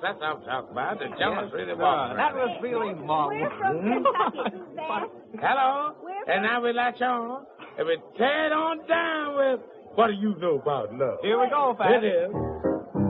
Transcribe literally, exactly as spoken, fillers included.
That's what I'm talking about. The jealous Yes, really sir. was. That was feeling marvelous. We're from Kentucky, Suzanne. Hello? We're And now we let you on. And we tear it on down with what do you know about love? Here we go, It Fat. is.